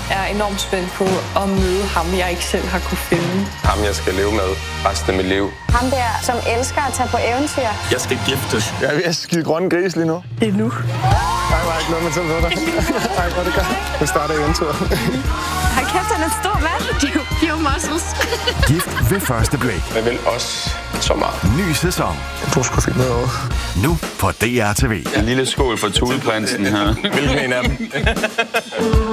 er enormt spændt på at møde ham, jeg ikke selv har kunne finde. Ham, jeg skal leve med resten af mit liv. Ham der, som elsker at tage på eventyr. Jeg skal giftes. Jeg er ved at skide grønne gris lige nu. Det er nu. Ej, hvor er ikke noget, man selv ved dig. Ej, hvor er det godt. Nu starter eventyret. Hold kæft, han er en stor mand. De er jo muscles. Gift ved første blik. Jeg vil også så meget. Ny sæson. Du skulle finde noget over. Nu på DR TV. En lille skål for tudeprinsen her. Hvilken en af dem?